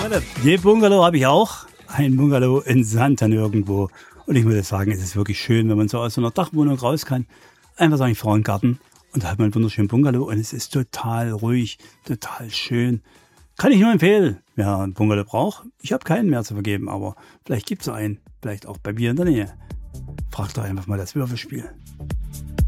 Den Bungalow habe ich auch. Ein Bungalow in Sandton irgendwo. Und ich muss sagen, es ist wirklich schön, wenn man so aus so einer Dachwohnung raus kann. Einfach sagen, ich fahre in den Garten und da hat man einen wunderschönen Bungalow und es ist total ruhig, total schön. Kann ich nur empfehlen. Wer einen Bungalow braucht, ich habe keinen mehr zu vergeben, aber vielleicht gibt es einen. Vielleicht auch bei mir in der Nähe. Fragt doch einfach mal das Würfelspiel.